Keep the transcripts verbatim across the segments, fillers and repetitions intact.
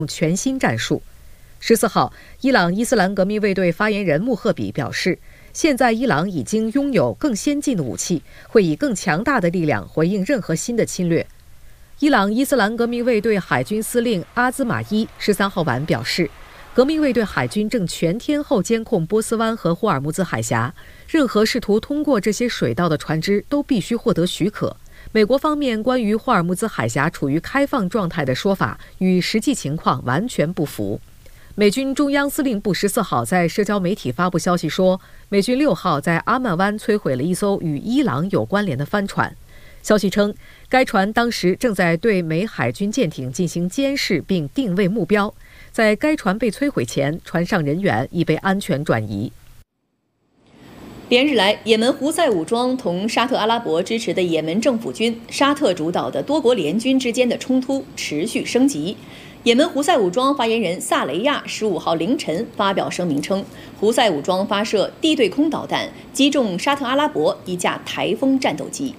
全新战术。十四号，伊朗伊斯兰革命卫队发言人穆赫比表示，现在伊朗已经拥有更先进的武器，会以更强大的力量回应任何新的侵略。伊朗伊斯兰革命卫队海军司令阿兹马伊十三号晚表示，革命卫队海军正全天候监控波斯湾和霍尔木兹海峡，任何试图通过这些水道的船只都必须获得许可。美国方面关于霍尔木兹海峡处于开放状态的说法与实际情况完全不符。美军中央司令部十四号在社交媒体发布消息说，美军六号在阿曼湾摧毁了一艘与伊朗有关联的帆船。消息称，该船当时正在对美海军舰艇进行监视并定位目标。在该船被摧毁前，船上人员已被安全转移。 连日来，也门胡塞武装同沙特阿拉伯支持的也门政府军、沙特主导的多国联军之间的冲突持续升级。也门胡塞武装发言人萨雷亚十五号凌晨发表声明称，胡塞武装发射地对空导弹击中沙特阿拉伯一架台风战斗机。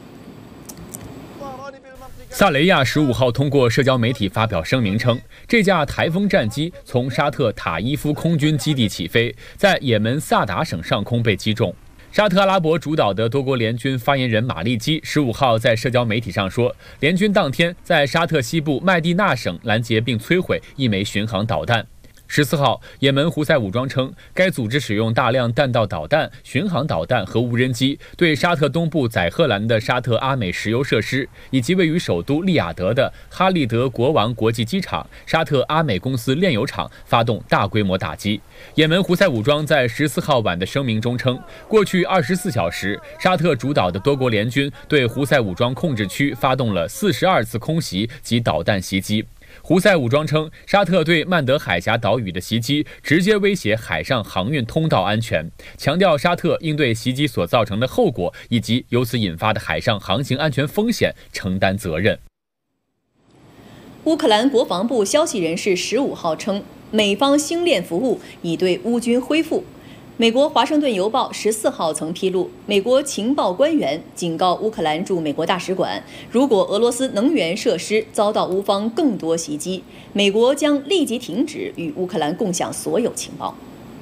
萨雷亚十五号通过社交媒体发表声明称，这架台风战机从沙特塔伊夫空军基地起飞，在也门萨达省上空被击中。沙特阿拉伯主导的多国联军发言人马利基十五号在社交媒体上说，联军当天在沙特西部麦地那省拦截并摧毁一枚巡航导弹。十四号，也门胡塞武装称，该组织使用大量弹道导弹、巡航导弹和无人机，对沙特东部载荷兰的沙特阿美石油设施，以及位于首都利雅得的哈利德国王国际机场、沙特阿美公司炼油厂发动大规模打击。也门胡塞武装在十四号晚的声明中称，过去二十四小时，沙特主导的多国联军对胡塞武装控制区发动了四十二次空袭及导弹袭击。胡塞武装称，沙特对曼德海峡岛屿的袭击直接威胁海上航运通道安全，强调沙特应对袭击所造成的后果以及由此引发的海上航行安全风险承担责任。 乌克兰国防部消息人士十五号称，美方星链服务已对乌军恢复。美国《华盛顿邮报》十四号曾披露，美国情报官员警告乌克兰驻美国大使馆，如果俄罗斯能源设施遭到乌方更多袭击，美国将立即停止与乌克兰共享所有情报。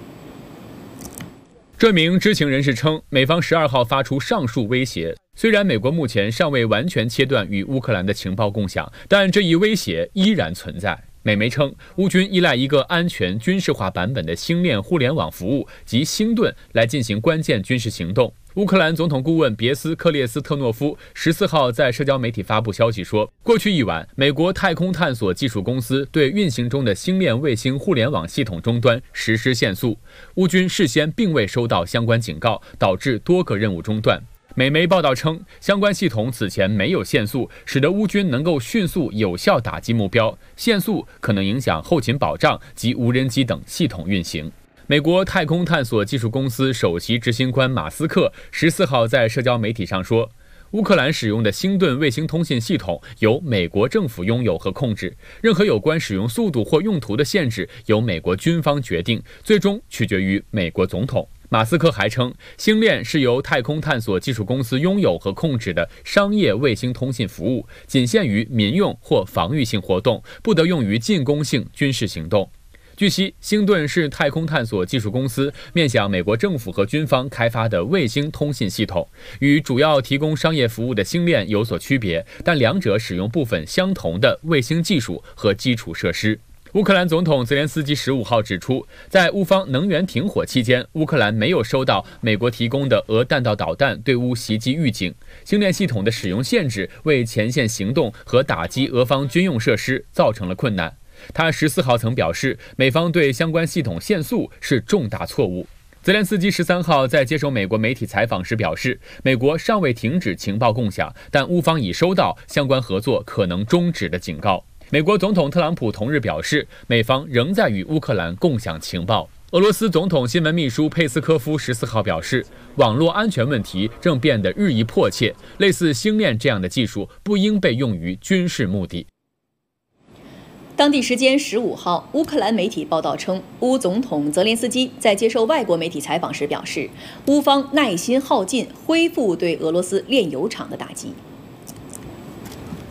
这名知情人士称，美方十二号发出上述威胁，虽然美国目前尚未完全切断与乌克兰的情报共享，但这一威胁依然存在。美媒称，乌军依赖一个安全军事化版本的星链互联网服务及星盾来进行关键军事行动。乌克兰总统顾问别斯克列斯特诺夫十四号在社交媒体发布消息说，过去一晚，美国太空探索技术公司对运行中的星链卫星互联网系统终端实施限速，乌军事先并未收到相关警告，导致多个任务中断。美媒报道称，相关系统此前没有限速，使得乌军能够迅速有效打击目标。限速可能影响后勤保障及无人机等系统运行。美国太空探索技术公司首席执行官马斯克十四号在社交媒体上说，乌克兰使用的星盾卫星通信系统由美国政府拥有和控制，任何有关使用速度或用途的限制由美国军方决定，最终取决于美国总统。马斯克还称，星链是由太空探索技术公司拥有和控制的商业卫星通信服务，仅限于民用或防御性活动，不得用于进攻性军事行动。据悉，星盾是太空探索技术公司面向美国政府和军方开发的卫星通信系统，与主要提供商业服务的星链有所区别，但两者使用部分相同的卫星技术和基础设施。乌克兰总统泽连斯基十五号指出，在乌方能源停火期间，乌克兰没有收到美国提供的俄弹道导弹对乌袭击预警。星链系统的使用限制为前线行动和打击俄方军用设施造成了困难。他十四号曾表示，美方对相关系统限速是重大错误。泽连斯基十三号在接受美国媒体采访时表示，美国尚未停止情报共享，但乌方已收到相关合作可能终止的警告。美国总统特朗普同日表示，美方仍在与乌克兰共享情报。俄罗斯总统新闻秘书佩斯科夫十四号表示，网络安全问题正变得日益迫切，类似星链这样的技术不应被用于军事目的。 当地时间十五号，乌克兰媒体报道称，乌总统泽连斯基在接受外国媒体采访时表示，乌方耐心耗尽，恢复对俄罗斯炼油厂的打击。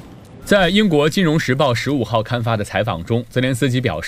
在英国《金融时报》十五号刊发的采访中，泽连斯基表示。